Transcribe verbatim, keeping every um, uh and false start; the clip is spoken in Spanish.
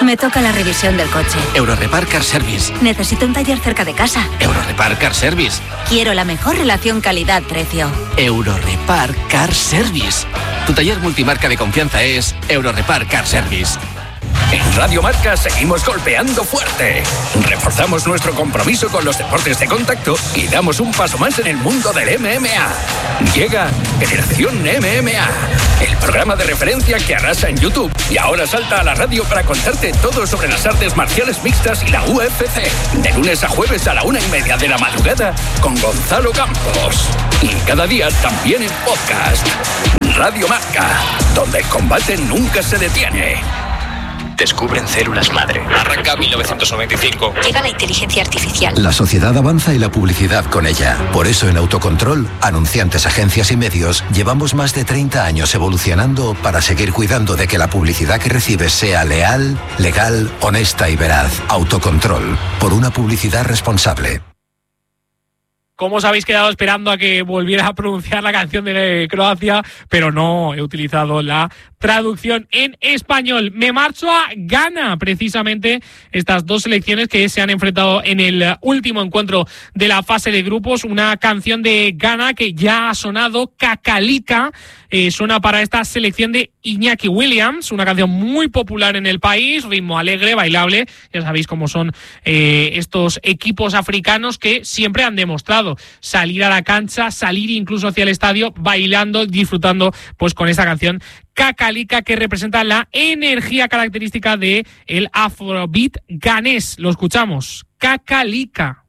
Me toca la revisión del coche. Eurorepar Car Service. Necesito un taller cerca de casa. Eurorepar Car Service. Quiero la mejor relación calidad-precio. Eurorepar Car Service. Tu taller multimarca de confianza es Eurorepar Car Service. En Radio Marca seguimos golpeando fuerte. Reforzamos nuestro compromiso con los deportes de contacto y damos un paso más en el mundo del M M A. Llega Generación M M A, el programa de referencia que arrasa en YouTube y ahora salta a la radio para contarte todo sobre las artes marciales mixtas y la U F C. De lunes a jueves a la una y media de la madrugada con Gonzalo Campos. Y cada día también en podcast. Radio Marca, donde el combate nunca se detiene. Descubren células madre. Arranca mil novecientos noventa y cinco. Llega la inteligencia artificial. La sociedad avanza y la publicidad con ella. Por eso en Autocontrol, anunciantes, agencias y medios, llevamos más de treinta años evolucionando para seguir cuidando de que la publicidad que recibes sea leal, legal, honesta y veraz. Autocontrol, por una publicidad responsable. ¿Cómo os habéis quedado esperando a que volviera a pronunciar la canción de Croacia? Pero no, he utilizado la traducción en español. Me marcho a Ghana, precisamente estas dos selecciones que se han enfrentado en el último encuentro de la fase de grupos. Una canción de Ghana que ya ha sonado, Kakalika, eh, suena para esta selección de Iñaki Williams, una canción muy popular en el país, ritmo alegre, bailable. Ya sabéis cómo son eh, estos equipos africanos que siempre han demostrado salir a la cancha, salir incluso hacia el estadio, bailando, disfrutando pues con esta canción Kakalika, que representa la energía característica de el afrobeat ganés. Lo escuchamos, Kakalika.